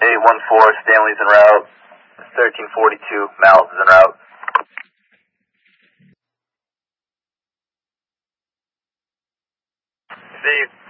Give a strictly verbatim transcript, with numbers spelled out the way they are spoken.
eight one four, Stanley's en route. thirteen forty-two, Malice is en route. Steve.